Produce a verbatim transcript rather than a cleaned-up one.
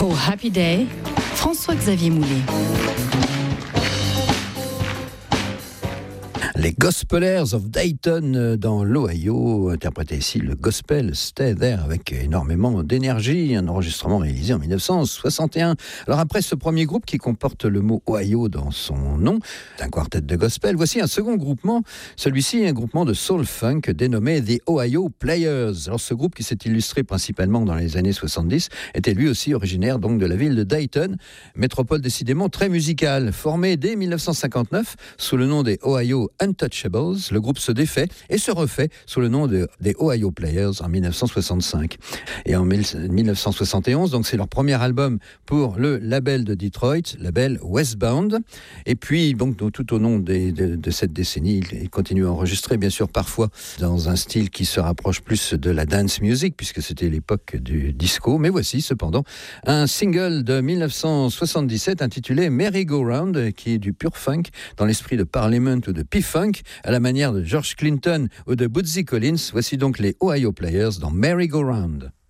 Oh Happy Day, François-Xavier Moulet. Les Gospelers of Dayton dans l'Ohio, interprété ici le gospel Stay There avec énormément d'énergie, un enregistrement réalisé en dix-neuf cent soixante et un. Alors après ce premier groupe qui comporte le mot Ohio dans son nom, d'un quartet de gospel, voici un second groupement, celui-ci un groupement de soul funk dénommé The Ohio Players. Alors ce groupe qui s'est illustré principalement dans les années soixante-dix était lui aussi originaire donc de la ville de Dayton, métropole décidément très musicale. Formé dès dix-neuf cent cinquante-neuf sous le nom des Ohio Untouchables, le groupe se défait et se refait sous le nom de, des Ohio Players en dix-neuf cent soixante-cinq. Et en dix-neuf cent soixante et onze, donc c'est leur premier album pour le label de Detroit, label Westbound. Et puis, donc, tout au long des, de, de cette décennie, ils continuent à enregistrer, bien sûr, parfois dans un style qui se rapproche plus de la dance music, puisque c'était l'époque du disco. Mais voici, cependant, un single de dix-neuf cent soixante-dix-sept intitulé Merry Go Round, qui est du pur funk, dans l'esprit de Parliament ou de P-Funk, à la manière de George Clinton ou de Bootsy Collins. Voici donc les Ohio Players dans Merry Go Round.